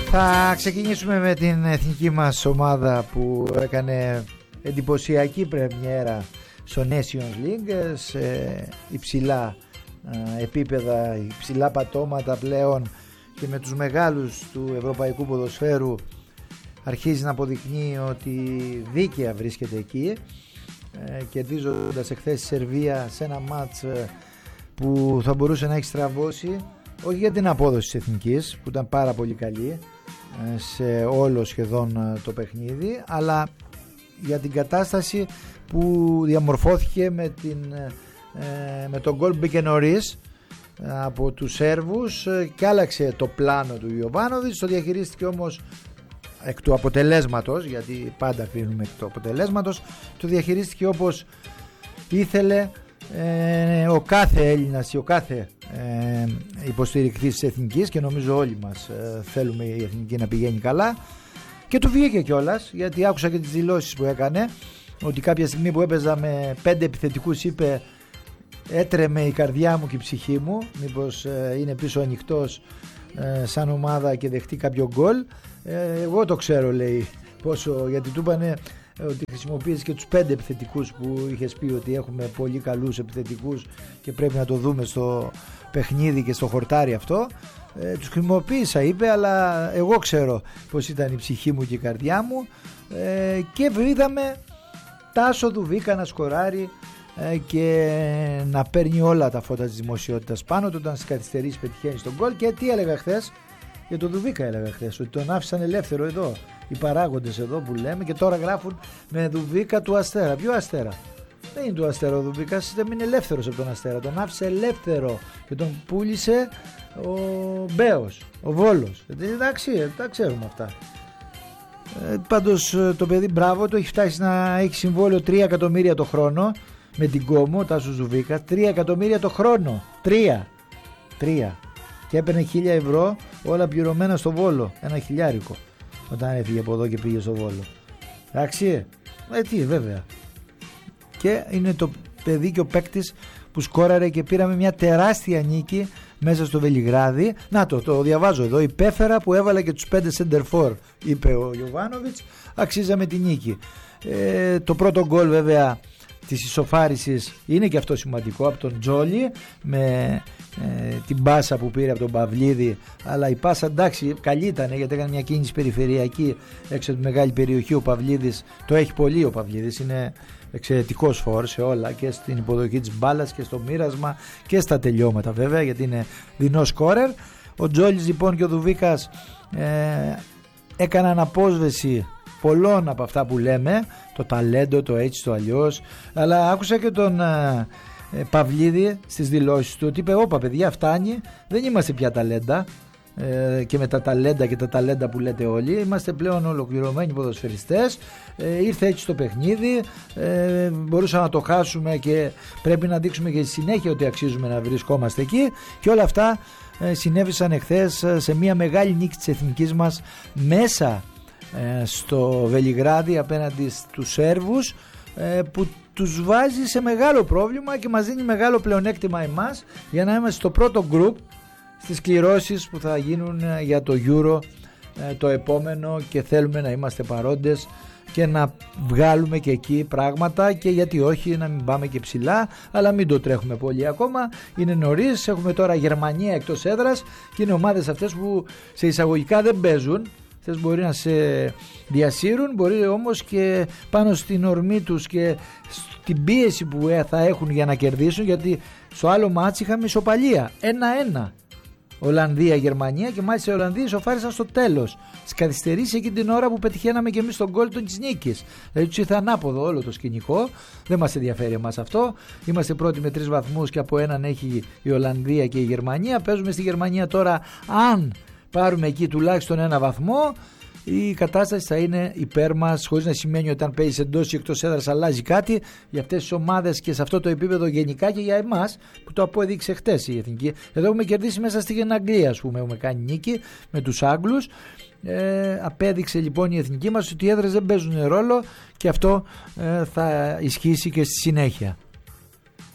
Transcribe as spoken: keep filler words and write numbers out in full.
Θα ξεκινήσουμε με την εθνική μας ομάδα που έκανε εντυπωσιακή πρεμιέρα στο Nations League σε υψηλά επίπεδα, υψηλά πατώματα πλέον, και με τους μεγάλους του ευρωπαϊκού ποδοσφαίρου αρχίζει να αποδεικνύει ότι δίκαια βρίσκεται εκεί, κερδίζοντας εχθές τη Σερβία σε ένα μάτς που θα μπορούσε να έχει στραβώσει, όχι για την απόδοση της εθνικής που ήταν πάρα πολύ καλή σε όλο σχεδόν το παιχνίδι, αλλά για την κατάσταση που διαμορφώθηκε με, την, με τον γκολ που μπήκε νωρίς από τους Σέρβους και άλλαξε το πλάνο του Ιωβάνοβιτς. Το διαχειρίστηκε όμως εκ του αποτελέσματος, γιατί πάντα κρίνουμε εκ του αποτελέσματος, το διαχειρίστηκε όπως ήθελε ε, ο κάθε Έλληνας ή ο κάθε ε, υποστηρικτής της εθνικής, και νομίζω όλοι μας ε, θέλουμε η εθνική να πηγαίνει καλά, και του βγήκε κιόλας, γιατί άκουσα και τις δηλώσεις που έκανε ότι κάποια στιγμή που έπαιζα με πέντε επιθετικούς είπε έτρεμε η καρδιά μου και η ψυχή μου, μήπως ε, είναι πίσω ανοιχτός ε, σαν ομάδα και δεχτεί κάποιο γκολ. ε, εγώ το ξέρω, λέει, πόσο, γιατί του είπανε ότι χρησιμοποίησε και τους πέντε επιθετικούς που είχες πει ότι έχουμε πολύ καλούς επιθετικούς και πρέπει να το δούμε στο παιχνίδι και στο χορτάρι αυτό. ε, τους χρησιμοποίησα, είπε, αλλά εγώ ξέρω πως ήταν η ψυχή μου και η καρδιά μου. ε, και είδαμε Τάσο Δουβίκα να σκοράρει ε, και να παίρνει όλα τα φώτα της δημοσιότητας πάνω του όταν στις καθυστερήσεις πετυχαίνει στον γκολ. Και τι έλεγα χθες για τον Δουβίκα? Έλεγα χθες ότι τον άφησαν ελεύθερο εδώ οι παράγοντες εδώ που λέμε, και τώρα γράφουν με Δουβίκα του Αστέρα. Ποιο Αστέρα? Δεν είναι του Αστέρα ο Δουβίκας, δεν είναι ελεύθερος από τον Αστέρα, τον άφησε ελεύθερο και τον πούλησε ο Μπέος, ο Βόλος. Εντάξει, τα ξέρουμε αυτά. Ε, πάντως το παιδί μπράβο, το έχει φτάσει να έχει συμβόλαιο τρία εκατομμύρια το χρόνο με την Κόμο, Τάσος Δουβίκα. τρία εκατομμύρια το χρόνο. τρία. τρία. Και έπαιρνε χίλια ευρώ όλα πληρωμένα στο Βόλο. Ένα χιλιάρικο όταν έφυγε από εδώ και πήγε στο Βόλο. Εντάξει. Ε, τι, βέβαια. Και είναι το παιδί και ο παίκτης που σκόραρε και πήραμε μια τεράστια νίκη μέσα στο Βελιγράδι. Να το, το διαβάζω εδώ. Η Πέφερα που έβαλε και τους πέντε σεντερφόρ, είπε ο Ιωβάνοβιτς, αξίζαμε τη νίκη. Ε, το πρώτο γκολ βέβαια της ισοφάρισης είναι και αυτό σημαντικό, από τον Τζόλι, με ε, την πάσα που πήρε από τον Παυλίδη. Αλλά η πάσα, εντάξει, καλή ήταν, γιατί έκανε μια κίνηση περιφερειακή έξω από τη μεγάλη περιοχή. Ο Παυλίδης το έχει πολύ, ο Παυλίδης είναι εξαιρετικός φορ σε όλα, και στην υποδοχή της μπάλας και στο μοίρασμα και στα τελειώματα βέβαια, γιατί είναι δεινός σκόρερ. Ο Τζόλις λοιπόν και ο Δουβίκας ε, έκαναν απόσβεση πολλών από αυτά που λέμε, το ταλέντο, το έτσι, το αλλιώς. Αλλά άκουσα και τον ε, ε, Παυλίδη στις δηλώσεις του ότι είπε όπα παιδιά, φτάνει, δεν είμαστε πια ταλέντα, ε, και με τα ταλέντα και τα ταλέντα που λέτε όλοι, είμαστε πλέον ολοκληρωμένοι ποδοσφαιριστές. ε, ήρθε έτσι το παιχνίδι, ε, μπορούσαμε να το χάσουμε και πρέπει να δείξουμε και στη συνέχεια ότι αξίζουμε να βρισκόμαστε εκεί, και όλα αυτά ε, συνέβησαν εχθές σε μια μεγάλη νίκη της εθνικής μας μέσα στο Βελιγράδι απέναντι στους Σέρβους, που τους βάζει σε μεγάλο πρόβλημα και μας δίνει μεγάλο πλεονέκτημα εμάς για να είμαστε στο πρώτο γκρουπ στις κληρώσεις που θα γίνουν για το Euro το επόμενο, και θέλουμε να είμαστε παρόντες και να βγάλουμε και εκεί πράγματα, και γιατί όχι να μην πάμε και ψηλά, αλλά μην το τρέχουμε πολύ ακόμα, είναι νωρίς. Έχουμε τώρα Γερμανία εκτός έδρας και είναι ομάδες αυτές που σε εισαγωγικά δεν παίζουν, μπορεί να σε διασύρουν, μπορεί όμως και πάνω στην ορμή τους και στην πίεση που θα έχουν για να κερδίσουν, γιατί στο άλλο μάτς είχαμε ισοπαλία ένα ένα Ολλανδία-Γερμανία, και μάλιστα οι Ολλανδοί ισοφάρισαν στο τέλος, στις καθυστερήσεις εκεί την ώρα που πετυχαίναμε και εμείς τον γκολ της νίκης. Δηλαδή τους ήρθε ανάποδο όλο το σκηνικό. Δεν μας ενδιαφέρει εμάς αυτό. Είμαστε πρώτοι με τρεις βαθμούς και από έναν έχει η Ολλανδία και η Γερμανία. Παίζουμε στη Γερμανία τώρα. Αν πάρουμε εκεί τουλάχιστον ένα βαθμό, η κατάσταση θα είναι υπέρ μας, χωρίς να σημαίνει ότι αν παίζεις εντός ή εκτός έδρας αλλάζει κάτι για αυτές τις ομάδες και σε αυτό το επίπεδο γενικά, και για εμάς που το απόδειξε χτες η εθνική. Εδώ έχουμε κερδίσει μέσα στην Αγγλία, ας πούμε, έχουμε κάνει νίκη με τους Άγγλους. Ε, απέδειξε λοιπόν η εθνική μας ότι οι έδρες δεν παίζουν ρόλο, και αυτό ε, θα ισχύσει και στη συνέχεια.